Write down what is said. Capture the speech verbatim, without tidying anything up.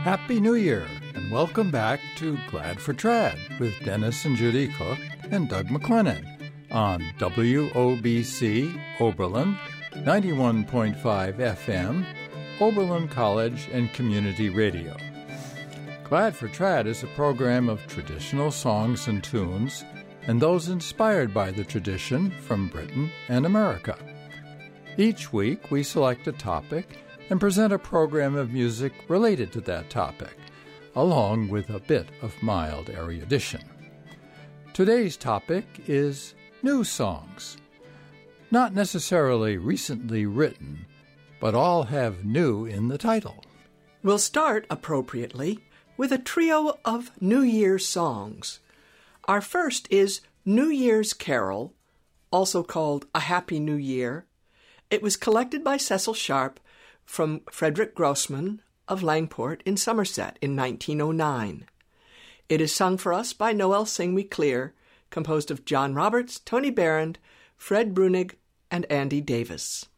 Happy New Year, and welcome back to Glad for Trad with Dennis and Judy Cook and Doug McLennan on W O B C Oberlin, ninety-one point five F M, Oberlin College and Community Radio. Glad for Trad is a program of traditional songs and tunes and those inspired by the tradition from Britain and America. Each week we select a topic and present a program of music related to that topic, along with a bit of mild erudition. Today's topic is new songs. Not necessarily recently written, but all have new in the title. We'll start, appropriately, with a trio of New Year's songs. Our first is New Year's Carol, also called A Happy New Year. It was collected by Cecil Sharp from Frederick Grossman of Langport in Somerset in nineteen oh nine. It is sung for us by Noel Sing Me Clear, composed of John Roberts, Tony Behrend, Fred Brunig, and Andy Davis.